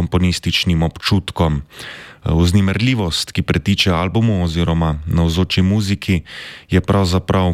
komponističnim občutkom. Vznemirljivost, ki pretiče albumu oziroma navzoči muziki, je pravzaprav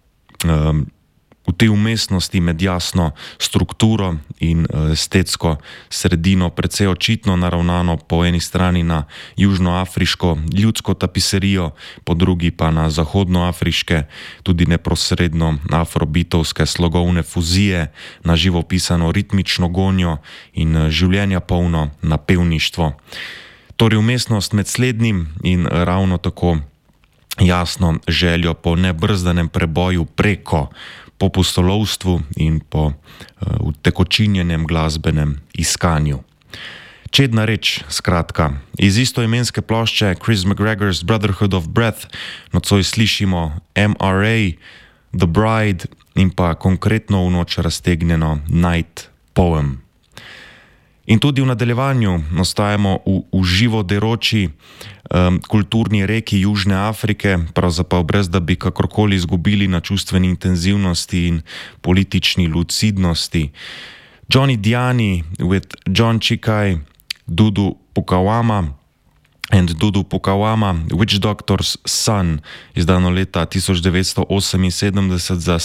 v tej umestnosti med jasno strukturo in estetsko sredino precej očitno naravnano po eni strani na južnoafriško ljudsko tapiserijo, po drugi pa na zahodnoafriške, tudi neposredno afrobitovske slogovne fuzije, na živo pisano ritmično gonjo in življenja polno napevništvo. Torej umestnost med slednjim in ravno tako jasno željo po nebrzdanem preboju preko, po pustolovstvu in po utekočinjenem glasbenem iskanju. Čedna reč, skratka. Iz istoimenske plošče Chris McGregor's Brotherhood of Breath nocoj slišimo MRA, The Bride in pa konkretno v noč raztegnjeno Night Poem. In tudi v nadaljevanju ostajamo v živo deroči kulturni reki Južne Afrike, pravzaprav brez da bi kakorkoli izgubili na čustveni intenzivnosti in politični lucidnosti. Johnny Diani with John Chikai, Dudu Pukawama and Dudu Pukawama, Witch Doctor's Son, izdano leta 1978 za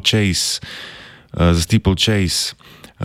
Steeple Chase.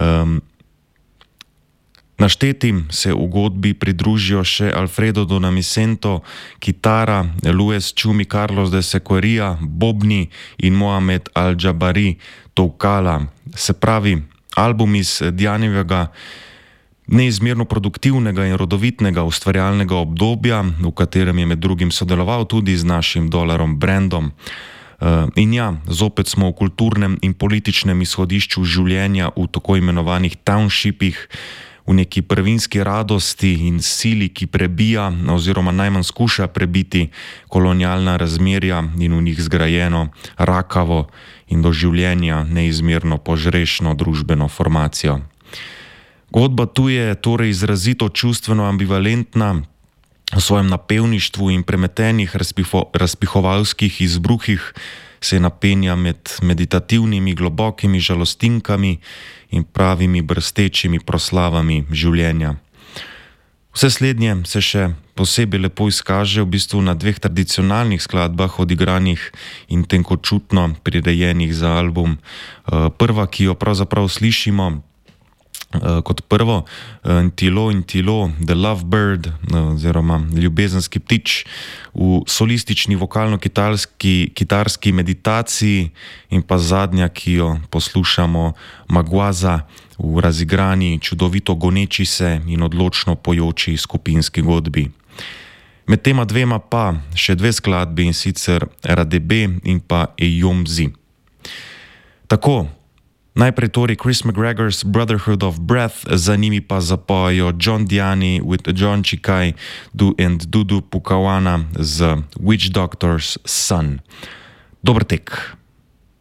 Naštetim se v godbi pridružijo še Alfredo Donamisento, kitara, Luis Chumi Carlos de Sequeria, bobni in Mohamed Al-Jabari, tolkala. Se pravi, album iz Dianijevega neizmerno produktivnega in rodovitnega ustvarjalnega obdobja, v katerem je med drugim sodeloval tudi z našim Dolarom Brandom. In ja, zopet smo v kulturnem in političnem izhodišču življenja v tako imenovanih townshipih, v neki prvinski radosti in sili, ki prebija oziroma najmanj skuša prebiti kolonialna razmerja in v njih zgrajeno rakavo in do življenja neizmerno požrešno družbeno formacijo. Godba tu je torej izrazito čustveno ambivalentna, v svojem napevništvu in premetenih razpihovalskih izbruhih se napenja med meditativnimi globokimi žalostinkami in pravimi brstečimi proslavami življenja. Vse slednje se še posebej lepo izkaže v bistvu na dveh tradicionalnih skladbah odigranih in tenkočutno prirejenih za album. Prva, ki jo pravzaprav slišimo kot prvo, Ntilo, The Lovebird oziroma Ljubezenski ptič, v solistični vokalno-kitarski meditaciji, in pa zadnja, ki jo poslušamo, Magwaza, v razigrani, čudovito goneči se in odločno pojoči skupinski godbi. Med tema dvema pa še dve skladbi, in sicer Radebe in pa Eyomzi. Tako, najprej torej Chris McGregor's Brotherhood of Breath, za njimi pa zapojo John Diani with John Chikai and Dudu Pukawana z Witch Doctor's Son. Dober tek!